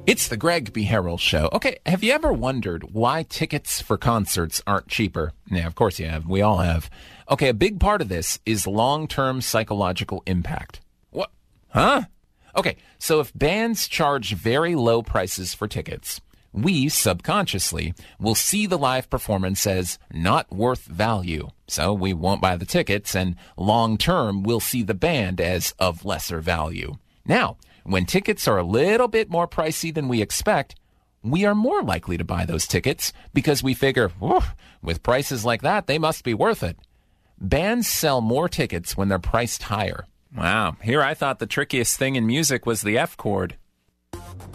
It's the Greg B. Harrell Show. Okay, have you ever wondered why tickets for concerts aren't cheaper? Yeah, of course you have. We all have. Okay, a big part of this is long-term psychological impact. What? Huh? Okay, so if bands charge very low prices for tickets, we subconsciously will see the live performance as not worth value. So we won't buy the tickets, and long-term we'll see the band as of lesser value. Now, when tickets are a little bit more pricey than we expect, we are more likely to buy those tickets because we figure, with prices like that, they must be worth it. Bands sell more tickets when they're priced higher. Wow, here I thought the trickiest thing in music was the F chord.